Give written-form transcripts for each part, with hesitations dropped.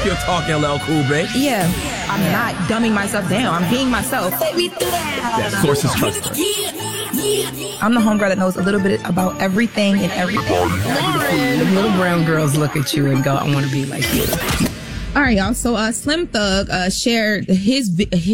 your talk, LL Cool J. Yeah, I'm not dumbing myself down. I'm being myself. That source is trusted. I'm the homegirl that knows a little bit about everything and everything. The little brown girls look at you and go, I want to be like you. All right, y'all. So, Slim Thug, shared his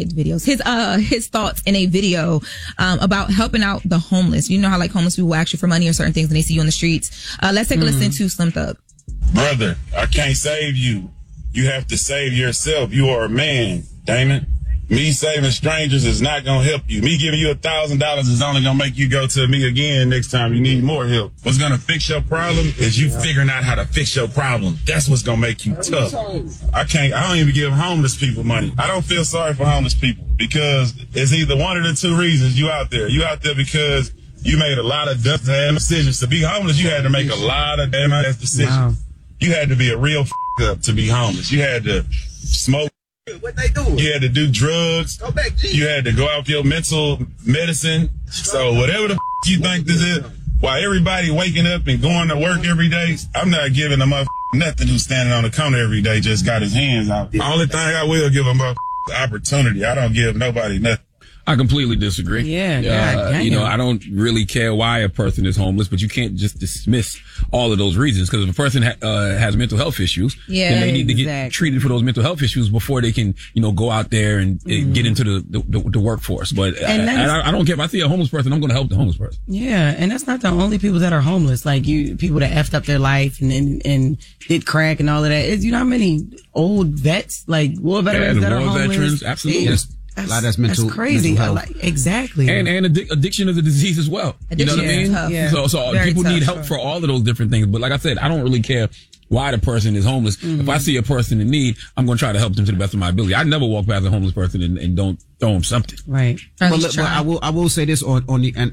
thoughts in a video, about helping out the homeless. You know how like homeless people ask you for money or certain things and they see you on the streets. Let's take a listen to Slim Thug. Brother, I can't save you. You have to save yourself. You are a man, Damon. Me saving strangers is not going to help you. Me giving you $1,000 is only going to make you go to me again next time you need more help. What's going to fix your problem is you figuring out how to fix your problem. That's what's going to make you tough. I don't even give homeless people money. I don't feel sorry for homeless people because it's either one of the two reasons you out there. You out there because you made a lot of dumb decisions. To be homeless, you had to make a lot of damn ass decisions. Wow. You had to be a real up to be homeless. You had to smoke. What they do? You had to do drugs. Go back, you had to go out your mental medicine. So whatever the you think this is, while everybody waking up and going to work every day, I'm not giving them nothing who's standing on the corner every day just got his hands out. The only thing I will give them opportunity. I don't give nobody nothing. I completely disagree. Yeah, you know, I don't really care why a person is homeless, but you can't just dismiss all of those reasons because if a person has mental health issues, then they need to get treated for those mental health issues before they can, you know, go out there and get into the workforce. But I don't care if I see a homeless person, I'm going to help the homeless person. Yeah, and that's not the only people that are homeless. Like people that effed up their life and did crack and all of that. You know how many old vets, like war veterans that are homeless? Veterans, absolutely. Yes. A lot that's mental. That's crazy. Mental health. Exactly. And addiction is a disease as well. Addiction, you know what I mean? Tough. Yeah. So people need help for all of those different things. But like I said, I don't really care why the person is homeless. If I see a person in need, I'm going to try to help them to the best of my ability. I never walk past a homeless person and don't throw them something. Right. But I will say this on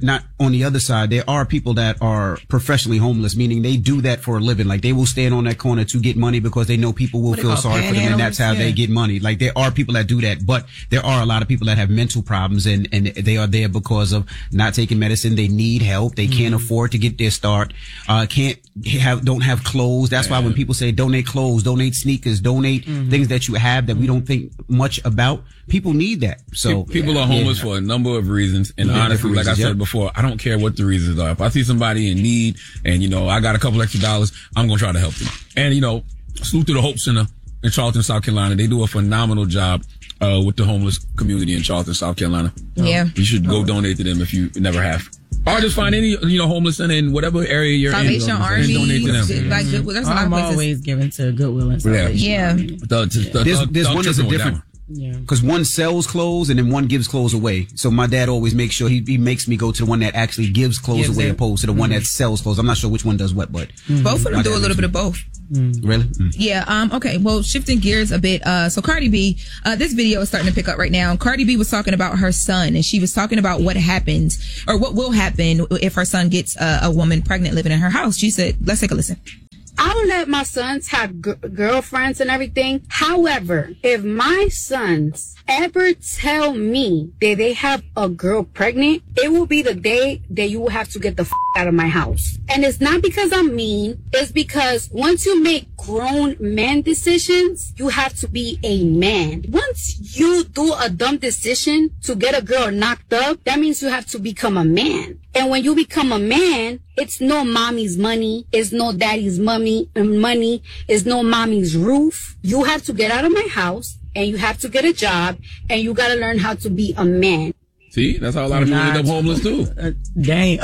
the other side, there are people that are professionally homeless, meaning they do that for a living. Like they will stand on that corner to get money because they know people will feel sorry for them and that's how they get money. Like there are people that do that, but there are a lot of people that have mental problems and they are there because of not taking medicine. They need help. They can't afford to get their start. Don't have clothes. That's why when people say donate clothes, donate sneakers, donate things that you have that we don't think much about, people need that. So people are homeless for a number of reasons. And honestly, like I said before, I don't care what the reasons are. If I see somebody in need and, you know, I got a couple extra dollars, I'm going to try to help them. And, you know, salute to the Hope Center in Charleston, South Carolina. They do a phenomenal job with the homeless community in Charleston, South Carolina. Yeah. You should go donate to them if you never have. Or just find any, you know, homeless center in whatever area you're Salvation in. Army. Donate to them. Like, there's a lot I'm of places. always giving to Goodwill and Salvation. Yeah. There's one that's a different. Because one sells clothes and then one gives clothes away. So my dad always makes sure he makes me go to the one that actually gives clothes away opposed to the one that sells clothes. I'm not sure which one does what, but both of them do a little bit of both. Really? Yeah. Okay. Well, shifting gears a bit. So Cardi B, this video is starting to pick up right now. Cardi B was talking about her son and she was talking about what happens or what will happen if her son gets a woman pregnant living in her house. She said, let's take a listen. I will let my sons have girlfriends and everything. However, if my sons ever tell me that they have a girl pregnant, it will be the day that you will have to get the out of my house. And it's not because I'm mean. It's because once you make grown man decisions, you have to be a man. Once you do a dumb decision to get a girl knocked up, that means you have to become a man. And when you become a man, it's no mommy's money. It's no daddy's money. It's no mommy's roof. You have to get out of my house and you have to get a job and you got to learn how to be a man. See, that's how a lot of people end up homeless too. Dang.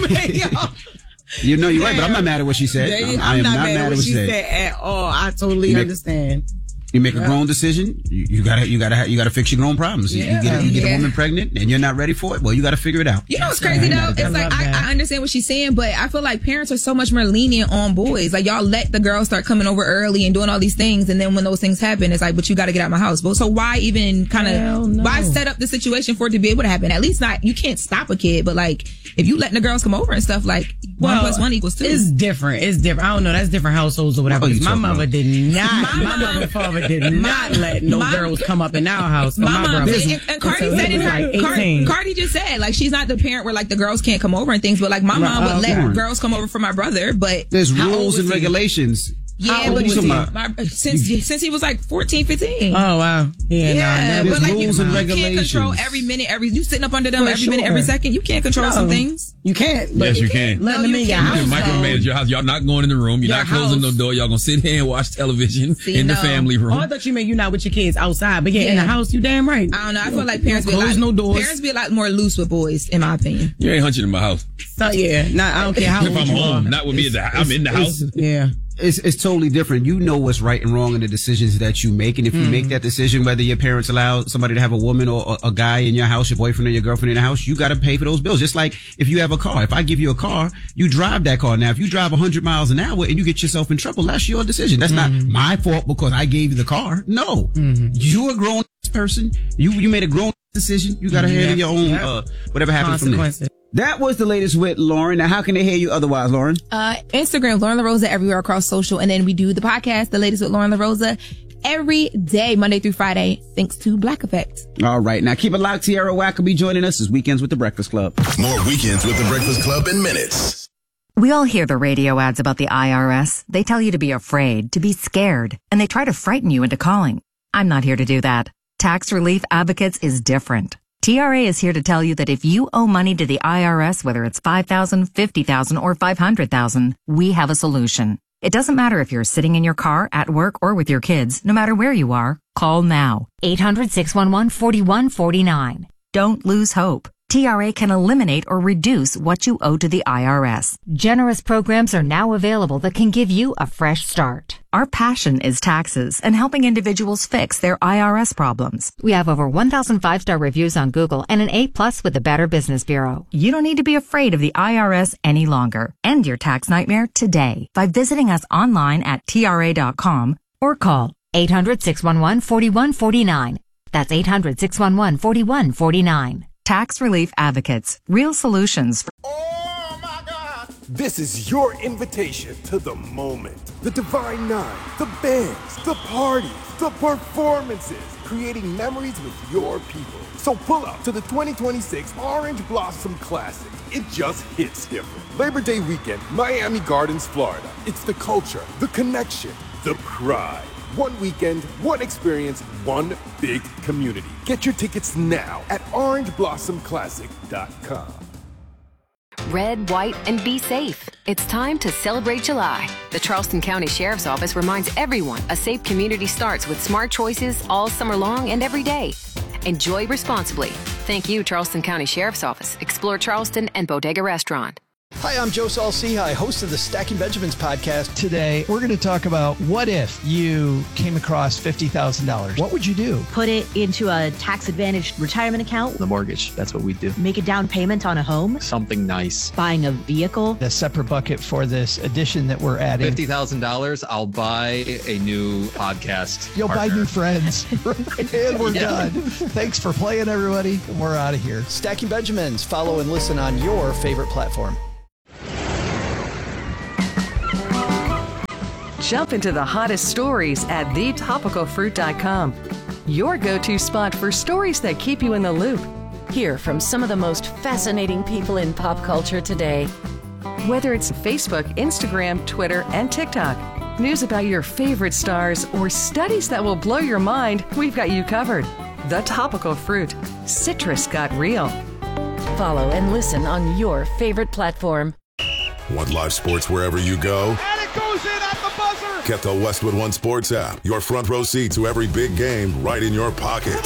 You know, you're right, but I'm not mad at what she said. I'm not mad at what she said at all. I totally understand. You make a grown decision. You gotta fix your grown problems. You get a woman pregnant and you're not ready for it. Well, you gotta figure it out. You know what's crazy though? It's like I understand what she's saying, but I feel like parents are so much more lenient on boys. Like y'all let the girls start coming over early and doing all these things, and then when those things happen, it's like, but you got to get out of my house. But so why even why set up the situation for it to be able to happen? At least not. You can't stop a kid, but like if you letting the girls come over and stuff, like 1 + 1 = 2. It's different. I don't know. That's different households or whatever. My mother did not. My mother and father did not let no girls come up in our house. My mom and Cardi said in her Cardi just said like she's not the parent where like the girls can't come over and things, but like my mom would let girls come over for my brother. But there's rules and regulations. Yeah, but since he was like 14, 15. Oh, wow. Yeah, but like you can't control every minute, you sitting up under them every minute, every second. You can't control some things. You can't. Yes, you can. Let them in your house. You can micromanage your house. Y'all not going in the room. You're not closing the door. Y'all gonna sit here and watch television in the family room. Oh, I thought you meant you're not with your kids outside, but in the house, you damn right. I don't know. I feel like parents be a lot more loose with boys, in my opinion. You ain't hunching in my house. So I don't care how if I'm home, not with me. I'm in the house. Yeah. It's totally different. You know what's right and wrong in the decisions that you make. And if you make that decision, whether your parents allow somebody to have a woman or a guy in your house, your boyfriend or your girlfriend in the house, you got to pay for those bills. Just like if you have a car. If I give you a car, you drive that car. Now, if you drive 100 miles an hour and you get yourself in trouble, that's your decision. That's not my fault because I gave you the car. No. You're a grown person. You made a grown decision. You got to handle your own, whatever happens from there. That was the latest with Lauren. Now, how can they hear you otherwise, Lauren? Instagram, Lauren LaRosa, everywhere across social. And then we do the podcast, The Latest with Lauren LaRosa, every day, Monday through Friday, thanks to Black Effect. All right. Now, keep it locked. Tierra Whack will be joining us this Weekends with the Breakfast Club. More Weekends with the Breakfast Club in minutes. We all hear the radio ads about the IRS. They tell you to be afraid, to be scared, and they try to frighten you into calling. I'm not here to do that. Tax Relief Advocates is different. TRA is here to tell you that if you owe money to the IRS, whether it's $5,000, $50,000, or $500,000, we have a solution. It doesn't matter if you're sitting in your car, at work, or with your kids. No matter where you are, call now. 800-611-4149. Don't lose hope. TRA can eliminate or reduce what you owe to the IRS. Generous programs are now available that can give you a fresh start. Our passion is taxes and helping individuals fix their IRS problems. We have over 1,000 5-star reviews on Google and an A+ with the Better Business Bureau. You don't need to be afraid of the IRS any longer. End your tax nightmare today by visiting us online at TRA.com or call 800-611-4149. That's 800-611-4149. Tax Relief Advocates. Real solutions. Oh my God! This is your invitation to the moment. The Divine Nine, the bands, the parties, the performances, creating memories with your people. So pull up to the 2026 Orange Blossom Classic. It just hits different. Labor Day weekend, Miami Gardens, Florida. It's the culture, the connection, the pride. One weekend, one experience, one big community. Get your tickets now at orangeblossomclassic.com. Red, white, and be safe. It's time to celebrate July. The Charleston County Sheriff's Office reminds everyone a safe community starts with smart choices all summer long and every day. Enjoy responsibly. Thank you, Charleston County Sheriff's Office, Explore Charleston, and Bodega Restaurant. Hi, I'm Joe Saul-Sehy, host of the Stacking Benjamins podcast. Today, we're going to talk about what if you came across $50,000? What would you do? Put it into a tax-advantaged retirement account. The mortgage, that's what we do. Make a down payment on a home. Something nice. Buying a vehicle. A separate bucket for this addition that we're adding. $50,000, I'll buy a new podcast. You'll buy new friends. And we're done. Thanks for playing, everybody. We're out of here. Stacking Benjamins. Follow and listen on your favorite platform. Jump into the hottest stories at thetopicalfruit.com. Your go-to spot for stories that keep you in the loop. Hear from some of the most fascinating people in pop culture today. Whether it's Facebook, Instagram, Twitter, and TikTok, news about your favorite stars, or studies that will blow your mind, we've got you covered. The Topical Fruit. Citrus got real. Follow and listen on your favorite platform. Want live sports wherever you go? And it goes in at the buzzer! Get the Westwood One Sports app. Your front row seat to every big game right in your pocket.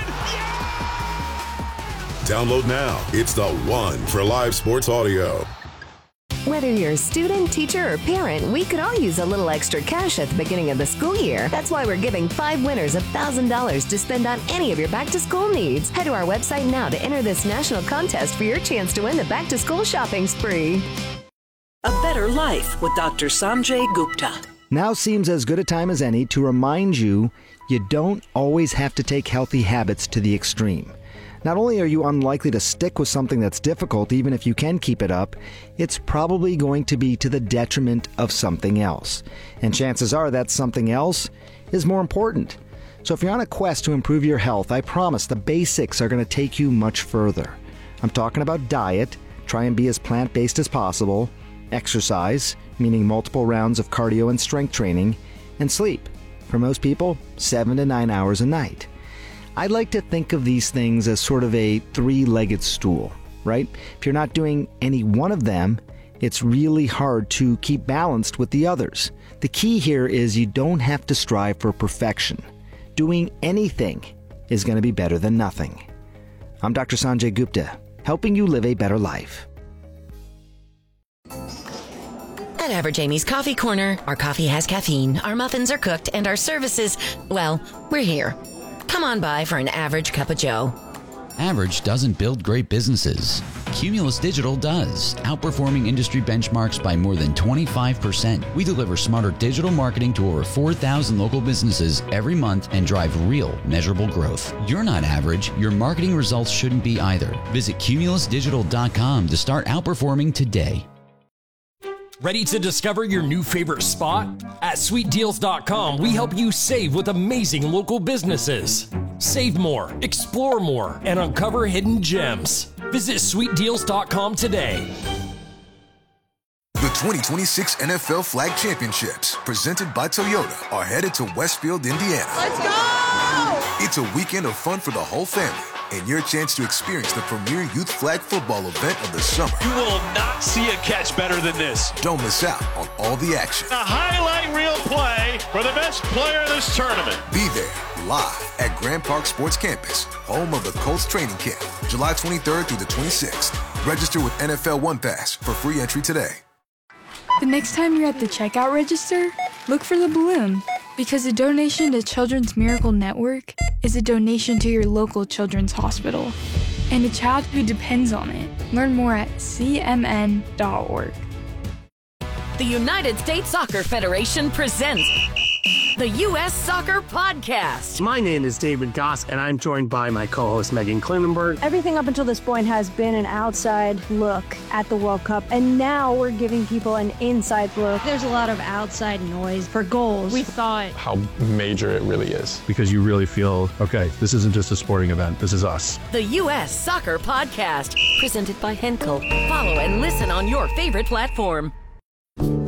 Download now. It's the one for live sports audio. Whether you're a student, teacher, or parent, we could all use a little extra cash at the beginning of the school year. That's why we're giving 5 winners $1,000 to spend on any of your back-to-school needs. Head to our website now to enter this national contest for your chance to win the back-to-school shopping spree. A Better Life with Dr. Sanjay Gupta. Now seems as good a time as any to remind you don't always have to take healthy habits to the extreme. Not only are you unlikely to stick with something that's difficult, even if you can keep it up, it's probably going to be to the detriment of something else. And chances are that something else is more important. So if you're on a quest to improve your health, I promise the basics are going to take you much further. I'm talking about diet, try and be as plant-based as possible, exercise, meaning multiple rounds of cardio and strength training, and sleep. For most people, 7 to 9 hours a night. I like to think of these things as sort of a three-legged stool, right? If you're not doing any one of them, it's really hard to keep balanced with the others. The key here is you don't have to strive for perfection. Doing anything is going to be better than nothing. I'm Dr. Sanjay Gupta, helping you live a better life. At Average Amy's Coffee Corner, our coffee has caffeine, our muffins are cooked, and our services, well, we're here. Come on by for an average cup of joe. Average doesn't build great businesses. Cumulus Digital does, outperforming industry benchmarks by more than 25%. We deliver smarter digital marketing to over 4,000 local businesses every month and drive real, measurable growth. You're not average. Your marketing results shouldn't be either. Visit cumulusdigital.com to start outperforming today. Ready to discover your new favorite spot? At sweetdeals.com, we help you save with amazing local businesses. Save more, explore more, and uncover hidden gems. Visit sweetdeals.com today. The 2026 NFL Flag Championships, presented by Toyota, are headed to Westfield, Indiana. Let's go! It's a weekend of fun for the whole family, and your chance to experience the premier youth flag football event of the summer. You will not see a catch better than this. Don't miss out on all the action. A highlight reel play for the best player in this tournament. Be there, live at Grand Park Sports Campus, home of the Colts training camp, July 23rd through the 26th. Register with NFL One Pass for free entry today. The next time you're at the checkout register, look for the balloon. Because a donation to Children's Miracle Network is a donation to your local children's hospital and a child who depends on it. Learn more at cmn.org. The United States Soccer Federation presents the U.S. Soccer Podcast. My name is David Goss, and I'm joined by my co-host Megan Klinenberg. Everything up until this point has been an outside look at the World Cup, and now we're giving people an inside look. There's a lot of outside noise for goals. We thought how major it really is, because you really feel, okay, this isn't just a sporting event, this is us. The U.S. Soccer Podcast, presented by Henkel. Follow and listen on your favorite platform.